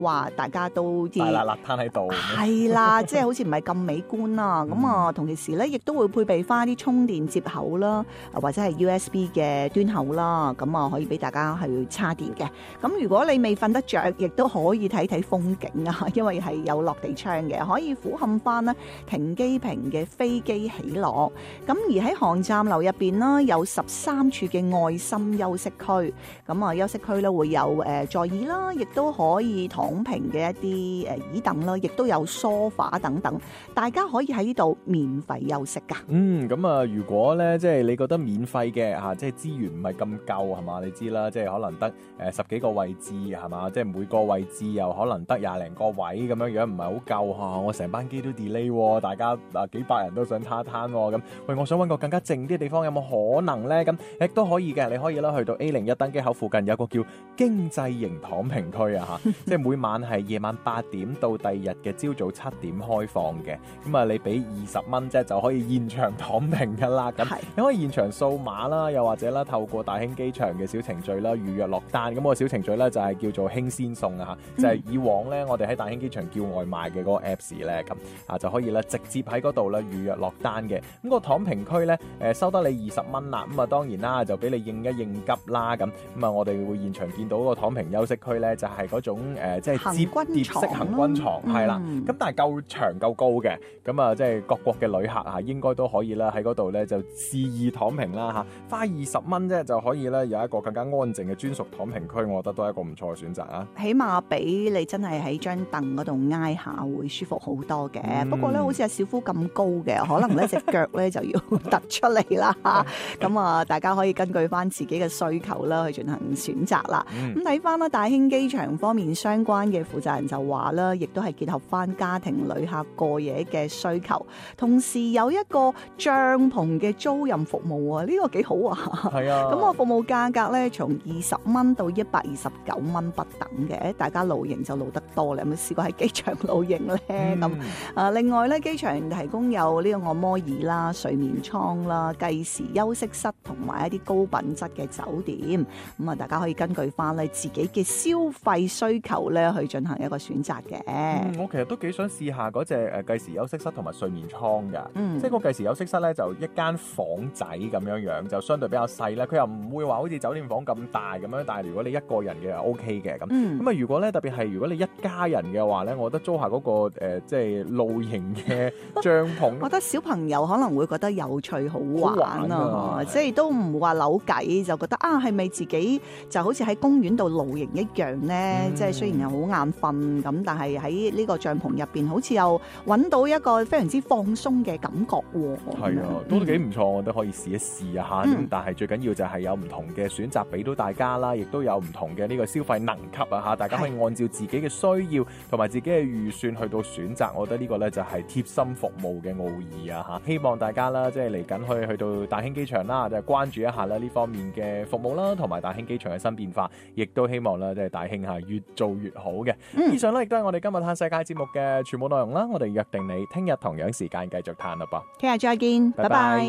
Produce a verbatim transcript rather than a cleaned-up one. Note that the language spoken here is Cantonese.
話大家都大辣辣攤喺度， 係啦，即係好似唔係咁美觀啦。咁啊，同其時咧，亦都會配備翻啲充電接口啦，或者係 U S B 嘅端口啦。咁啊，可以俾大家去插電嘅。咁如果你未瞓得着，亦都可以睇睇風景啊，因為係有落地窗嘅，可以俯瞰翻咧停機坪嘅飛機起落。咁而喺航站樓入邊啦，有十三處嘅愛心休息區。咁啊，休息區咧會有誒座椅啦，亦都可以躺平嘅一啲誒椅凳啦，亦都有梳化等等，大家可以喺呢度免費休息噶。 嗯，咁啊，如果咧即係你覺得免費嘅嚇，即係資源唔係咁夠係嘛？你知啦，即係可能得誒十幾個位置係嘛？即係每個位置又可能得廿零個位咁樣樣，唔係好夠嚇。我成班機都 delay 喎，大家嗱幾百人都想攤攤喎。咁喂，我想揾個更加靜啲嘅地方，有冇可能咧？咁亦都可以嘅，你可以啦，去到 A 零一登機口附近有個叫經濟型躺平區啊嚇，即係每晚係夜晚八點到第二日嘅朝早七點開放嘅。咁啊，你俾二十蚊啫就可以現場躺平噶啦。咁你可以現場掃碼啦，又或者啦透過大興機場嘅小程序啦預約落單。咁個小程序咧就係叫做興先送啊嚇，就係以往咧我哋喺大興機場叫外賣嘅嗰個 Apps 咧，咁啊就可以咧直接喺嗰度咧預約落單嘅。咁個躺平區咧誒收得你二十蚊啦。咁啊當然啦就俾你應一應急啦。咁咁啊我哋會現場見到個躺平休息區咧就係嗰種誒即係摺疊式行軍床係啦。咁但係夠長夠高嘅。咁啊即係各國嘅旅客啊應該都可以啦喺嗰度咧就肆意躺平啦嚇，花二十蚊啫就可以咧有一個更加安靜嘅專屬躺平區，我覺得都係一個唔錯嘅選擇啊。 起碼比你真係喺張凳嗰度挨下會舒服好多嘅。嗯、不過咧好似阿小夫咁高嘅，可能咧隻腳咧就要突出嚟啦。咁啊大家可以根據翻自己嘅需求啦去進行選擇啦。咁睇翻啦大興機場方面相關嘅負責人就話啦，亦都係結合翻家庭旅客過夜嘅需求，同時有一個帳篷嘅租賃服務啊，呢、這個幾好啊。係啊。咁啊服務價格咧從二十蚊到一百二十九蚊不等嘅，大家露營就露得多啦。有冇試過喺機場露營咧？咁、嗯、啊，另外咧機場提供有呢個按摩椅啦、睡眠艙啦、計時休息室同埋一啲高品質嘅酒店。咁啊，大家可以根據翻你自己嘅消費需求咧去進行一個選擇嘅、 嗯。我其實都幾想試下嗰隻誒計時休息室同埋睡眠艙㗎。嗯、即係個計時休息室咧就一間房仔咁樣樣，就相對比較細啦。佢又唔會話好似酒店房咁大咁樣，但係如果你一個人嘅 O K 嘅咁。咁啊，如果咧特別係如果你一家人嘅話咧，我覺得租下嗰、嗰個、呃、即係露營嘅帳篷， 我覺得小朋友可能會覺得有趣好玩啊，玩啊即係都唔話扭計，就覺得啊係咪自己就好似喺公園度露營一樣咧？嗯、即係雖然係好眼瞓咁，但係喺呢個帳篷入邊，好似又揾到一個非常之放鬆嘅感覺喎。係啊，都幾唔錯，我都可以試一試啊嚇。咁、嗯、但係最緊要就係有唔同嘅選擇俾到大家啦，亦都有唔同嘅呢個消費能級啊嚇，大家可以按照自己嘅需要同埋自己嘅預算去到選擇。我覺得呢個咧就係貼心服務嘅奧義啊嚇。希望大家啦，即係嚟緊去去到大興機場啦，就係關注一下啦呢方面嘅服務啦，同埋大興機場嘅新變化，亦都希望啦即係大興下越做越好嘅。嗯、以上咧亦都係我哋今日嘆世界節目嘅全部內容啦。我哋約定你聽日同樣時間繼續嘆啦噃。 聽日再見，拜拜。